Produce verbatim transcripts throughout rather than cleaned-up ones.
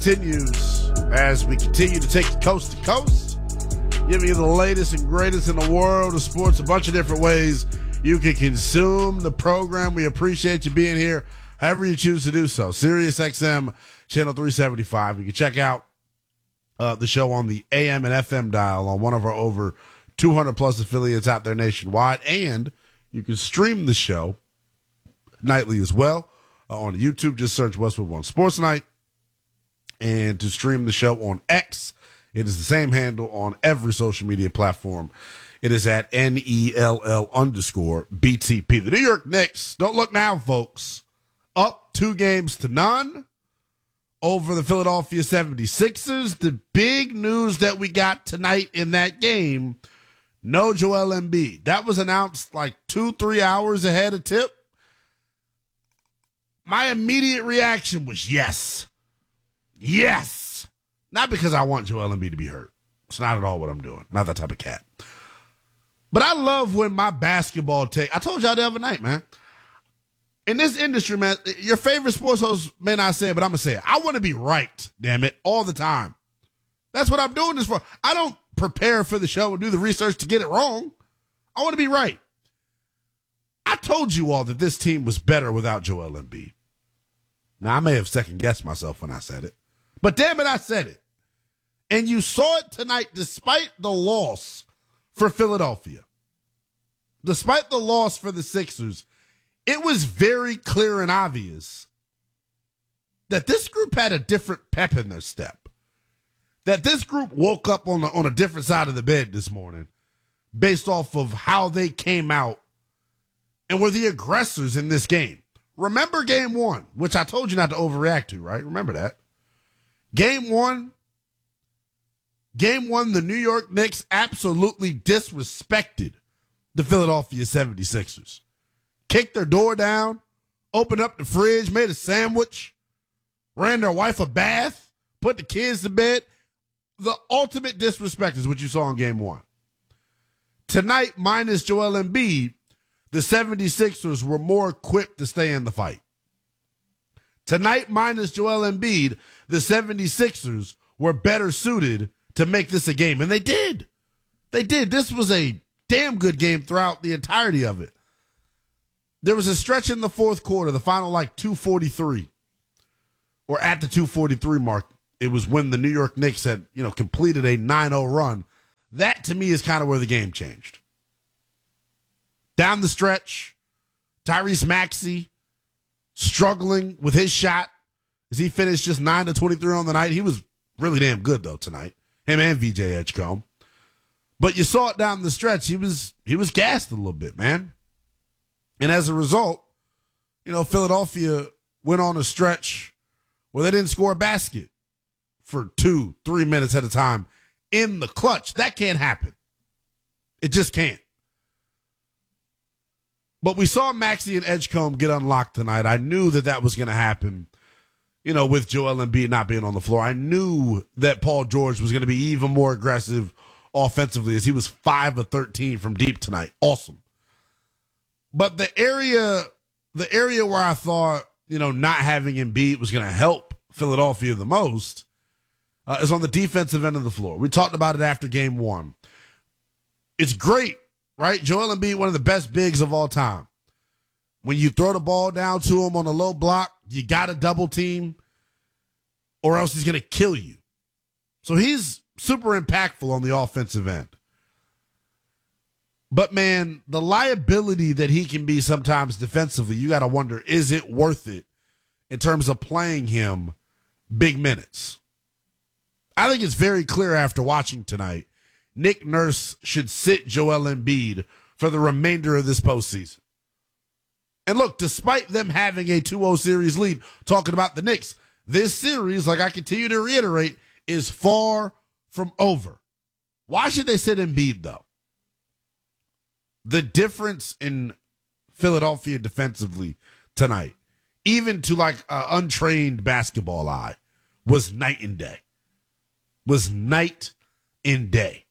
Continues as we continue to take it coast to coast, giving you the latest and greatest in the world of sports, a bunch of different ways you can consume the program. We appreciate you being here, however you choose to do so. Sirius X M, channel three seventy-five. You can check out uh, the show on the A M and F M dial on one of our over two hundred plus affiliates out there nationwide, and you can stream the show nightly as well uh, on YouTube. Just search Westwood One Sports Night. And to stream the show on X, it is the same handle on every social media platform. It is at N E L L underscore B T P. The New York Knicks, don't look now, folks, up two games to none over the Philadelphia seventy-sixers. The big news that we got tonight in that game, no Joel Embiid. That was announced like two, three hours ahead of tip. My immediate reaction was yes. Yes. Not because I want Joel Embiid to be hurt. It's not at all what I'm doing. Not that type of cat. But I love when my basketball take, I told y'all the other night, man. In this industry, man, your favorite sports host may not say it, but I'm going to say it. I want to be right, damn it, all the time. That's what I'm doing this for. I don't prepare for the show and do the research to get it wrong. I want to be right. I told you all that this team was better without Joel Embiid. Now, I may have second-guessed myself when I said it. But damn it, I said it. And you saw it tonight despite the loss for Philadelphia. Despite the loss for the Sixers, it was very clear and obvious that this group had a different pep in their step. That this group woke up on, the, on a different side of the bed this morning based off of how they came out and were the aggressors in this game. Remember game one, which I told you not to overreact to, right? Remember that. Game one, game one, the New York Knicks absolutely disrespected the Philadelphia seventy-sixers. Kicked their door down, opened up the fridge, made a sandwich, ran their wife a bath, put the kids to bed. The ultimate disrespect is what you saw in game one. Tonight, minus Joel Embiid, the seventy-sixers were more equipped to stay in the fight. Tonight, minus Joel Embiid, the seventy-sixers were better suited to make this a game. And they did. They did. This was a damn good game throughout the entirety of it. There was a stretch in the fourth quarter, the final like two forty-three, or at the two forty-three mark. It was when the New York Knicks had, you know, completed a nine oh run. That, to me, is kind of where the game changed. Down the stretch, Tyrese Maxey struggling with his shot as he finished just nine to twenty-three on the night. He was really damn good, though, tonight. Him and V J Edgecombe. But you saw it down the stretch. He was he was gassed a little bit, man. And as a result, you know, Philadelphia went on a stretch where they didn't score a basket for two, three minutes at a time in the clutch. That can't happen. It just can't. But we saw Maxey and Edgecombe get unlocked tonight. I knew that that was going to happen, you know, with Joel Embiid not being on the floor. I knew that Paul George was going to be even more aggressive offensively as he was five of thirteen from deep tonight. Awesome. But the area, the area where I thought, you know, not having Embiid was going to help Philadelphia the most uh, is on the defensive end of the floor. We talked about it after game one. It's great. Right? Joel Embiid, one of the best bigs of all time. When you throw the ball down to him on a low block, you got to double team or else he's going to kill you. So he's super impactful on the offensive end. But, man, the liability that he can be sometimes defensively, you got to wonder, is it worth it in terms of playing him big minutes? I think it's very clear after watching tonight, Nick Nurse should sit Joel Embiid for the remainder of this postseason. And look, despite them having a two oh series lead, talking about the Knicks, this series, like I continue to reiterate, is far from over. Why should they sit Embiid, though? The difference in Philadelphia defensively tonight, even to like an untrained basketball eye, was night and day. Was night and day.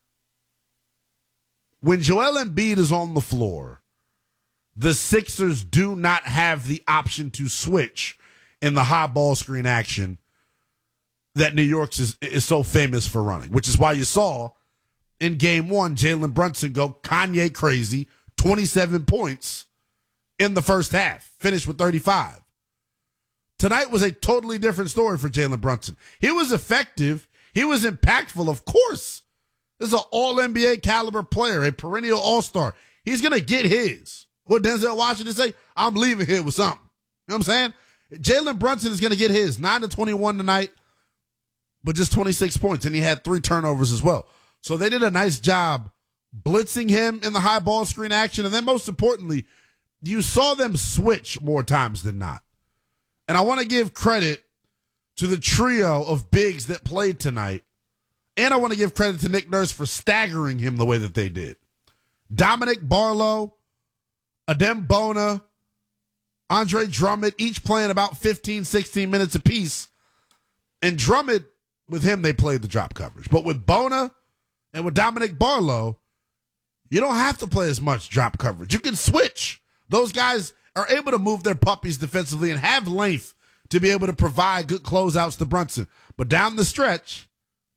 When Joel Embiid is on the floor, the Sixers do not have the option to switch in the high ball screen action that New York's is, is so famous for running, which is why you saw in game one, Jalen Brunson go Kanye crazy, twenty-seven points in the first half, finished with thirty-five. Tonight was a totally different story for Jalen Brunson. He was effective. He was impactful, of course. This is an all N B A caliber player, a perennial all-star. He's going to get his. What Denzel Washington say? I'm leaving here with something. You know what I'm saying? Jalen Brunson is going to get his. nine to twenty-one tonight, but just twenty-six points, and he had three turnovers as well. So they did a nice job blitzing him in the high ball screen action, and then most importantly, you saw them switch more times than not. And I want to give credit to the trio of bigs that played tonight, and I want to give credit to Nick Nurse for staggering him the way that they did. Dominic Barlow, Adem Bona, Andre Drummond, each playing about fifteen, sixteen minutes apiece. And Drummond, with him, they played the drop coverage. But with Bona and with Dominic Barlow, you don't have to play as much drop coverage. You can switch. Those guys are able to move their puppies defensively and have length to be able to provide good closeouts to Brunson. But down the stretch,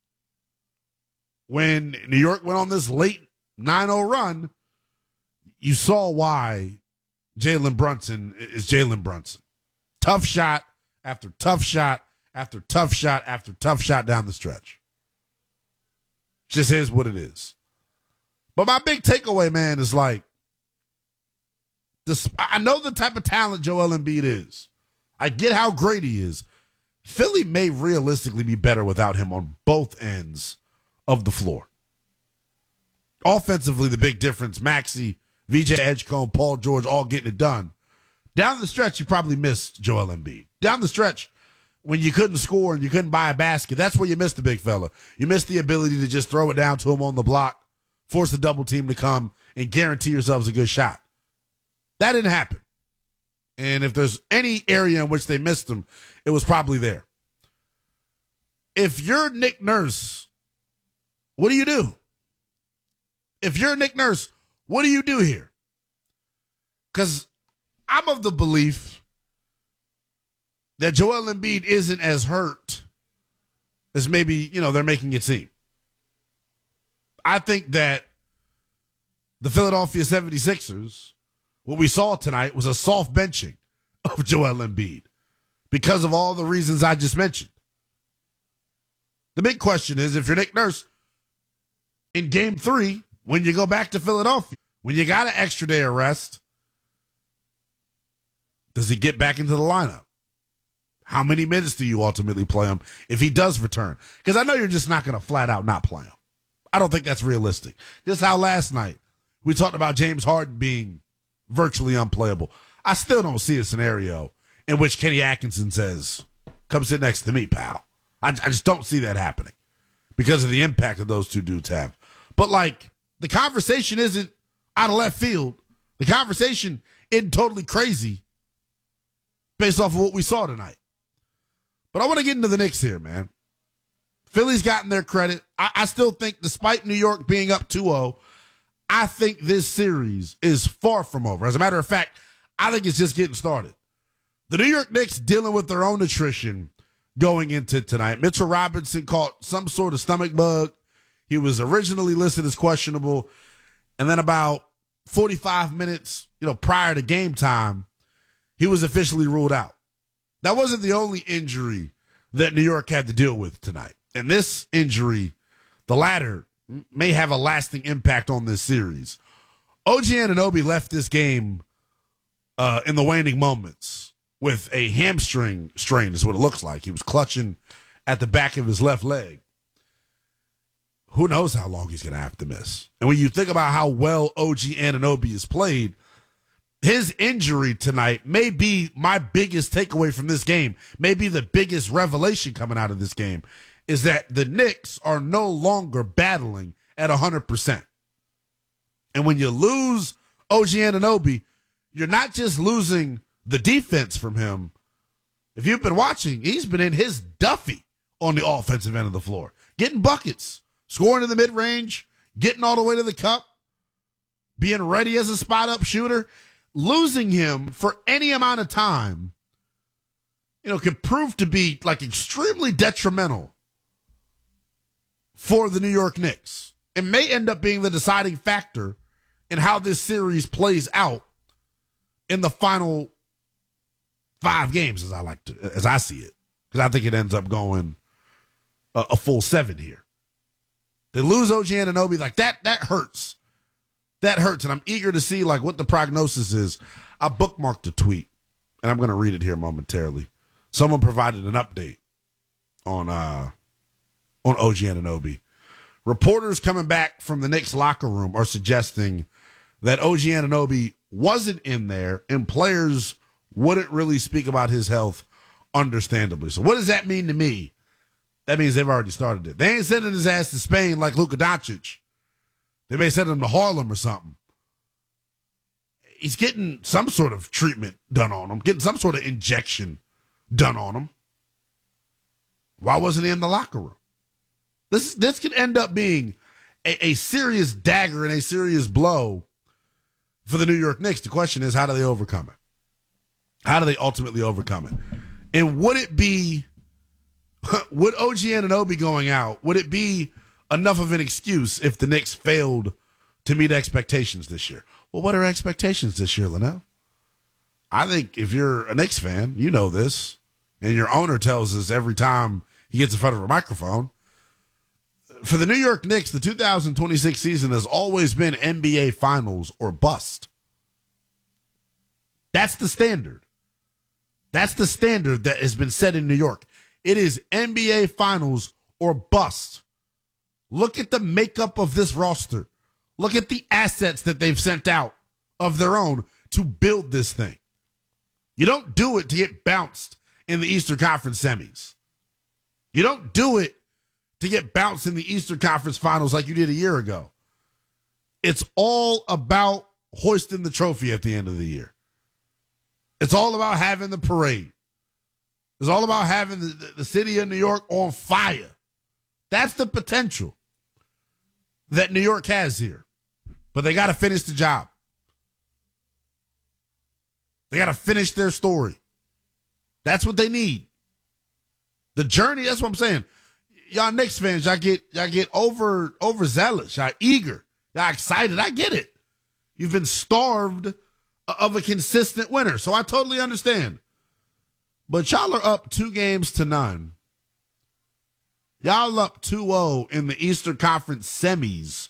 when New York went on this late nine oh run, you saw why Jalen Brunson is Jalen Brunson. Tough shot after tough shot after tough shot after tough shot down the stretch. Just is what it is. But my big takeaway, man, is like, this, I know the type of talent Joel Embiid is. I get how great he is. Philly may realistically be better without him on both ends of the floor. Offensively, the big difference, Maxey, V J Edgecombe, Paul George, all getting it done. Down the stretch, you probably missed Joel Embiid. Down the stretch, when you couldn't score and you couldn't buy a basket, that's where you missed the big fella. You missed the ability to just throw it down to him on the block, force the double team to come, and guarantee yourselves a good shot. That didn't happen. And if there's any area in which they missed him, it was probably there. If you're Nick Nurse, what do you do? If you're Nick Nurse, what do you do here? Because I'm of the belief that Joel Embiid isn't as hurt as maybe, you know, they're making it seem. I think that the Philadelphia seventy-sixers, what we saw tonight was a soft benching of Joel Embiid because of all the reasons I just mentioned. The big question is, if you're Nick Nurse, in game three, when you go back to Philadelphia, when you got an extra day of rest, does he get back into the lineup? How many minutes do you ultimately play him if he does return? Because I know you're just not going to flat out not play him. I don't think that's realistic. Just how last night we talked about James Harden being virtually unplayable. I still don't see a scenario in which Kenny Atkinson says, come sit next to me, pal. I, I just don't see that happening because of the impact that those two dudes have. But, like, the conversation isn't out of left field. The conversation isn't totally crazy based off of what we saw tonight. But I want to get into the Knicks here, man. Philly's gotten their credit. I, I still think, despite New York being up two oh, I think this series is far from over. As a matter of fact, I think it's just getting started. The New York Knicks dealing with their own attrition going into tonight. Mitchell Robinson caught some sort of stomach bug. He was originally listed as questionable. And then about forty-five minutes, you know, prior to game time, he was officially ruled out. That wasn't the only injury that New York had to deal with tonight. And this injury, the latter, may have a lasting impact on this series. O G Anunoby left this game uh, in the waning moments with a hamstring strain is what it looks like. He was clutching at the back of his left leg. Who knows how long he's going to have to miss. And when you think about how well O G Anunoby has played, his injury tonight may be my biggest takeaway from this game, maybe the biggest revelation coming out of this game, is that the Knicks are no longer battling at one hundred percent. And when you lose O G Anunoby, you're not just losing the defense from him. If you've been watching, he's been in his Duffy on the offensive end of the floor, getting buckets, scoring in the mid-range, getting all the way to the cup, being ready as a spot-up shooter. Losing him for any amount of time you know, could prove to be like extremely detrimental for the New York Knicks. It may end up being the deciding factor in how this series plays out in the final five games, as I like to, as I see it, because I think it ends up going a, a full seven here. They lose O G Anunoby, like that. That hurts. That hurts, and I'm eager to see like what the prognosis is. I bookmarked a tweet, and I'm going to read it here momentarily. Someone provided an update on uh, on O G Anunoby. Reporters coming back from the Knicks locker room are suggesting that O G Anunoby wasn't in there, and players wouldn't really speak about his health, understandably. So what does that mean to me? That means they've already started it. They ain't sending his ass to Spain like Luka Doncic. They may send him to Harlem or something. He's getting some sort of treatment done on him, getting some sort of injection done on him. Why wasn't he in the locker room? This this could end up being a, a serious dagger and a serious blow for the New York Knicks. The question is, how do they overcome it? How do they ultimately overcome it? And would it be, would O G Anunoby going out, would it be enough of an excuse if the Knicks failed to meet expectations this year? Well, what are expectations this year, Linnell? I think if you're a Knicks fan, you know this, and your owner tells us every time he gets in front of a microphone. For the New York Knicks, the two thousand twenty-six season has always been N B A Finals or bust. That's the standard. That's the standard that has been set in New York. It is N B A Finals or bust. Look at the makeup of this roster. Look at the assets that they've sent out of their own to build this thing. You don't do it to get bounced in the Eastern Conference semis. You don't do it to get bounced in the Eastern Conference Finals like you did a year ago. It's all about hoisting the trophy at the end of the year. It's all about having the parade. It's all about having the, the city of New York on fire. That's the potential that New York has here. But they got to finish the job. They got to finish their story. That's what they need. The journey, that's what I'm saying. Y'all Knicks fans, y'all get y'all get over overzealous, y'all eager, y'all excited. I get it. You've been starved of a consistent winner, so I totally understand. But y'all are up two games to none. Y'all up two oh in the Eastern Conference semis